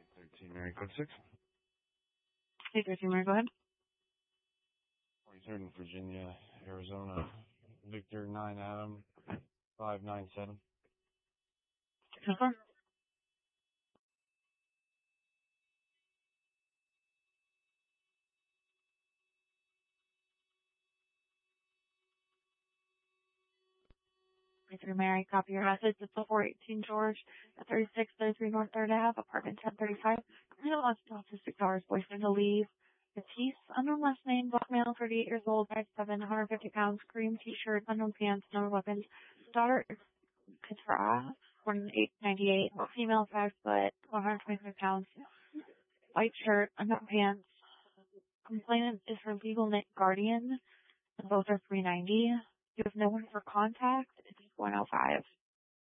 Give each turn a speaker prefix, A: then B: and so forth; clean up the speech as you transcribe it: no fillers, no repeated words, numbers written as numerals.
A: 13 Mary, code 6.
B: Hey, 13 Mary, go ahead.
A: 43rd in Virginia, Arizona. Victor 9 Adam 597.
B: Confirm. Through Mary, copy your message. It's 418 George at 3633 North 3rd Ave, apartment 1035. Complete lost office 6 hours. Boyfriend to leave. Matisse, unknown last name, black male, 38 years old, 5'7", 150 pounds, cream t-shirt, unknown pants, no weapons. Daughter, Katra, born in 898, female, 5 foot, 125 pounds, white shirt, unknown pants. Complainant is her legal guardian. Both are 390. You have no one for contact. It's 105.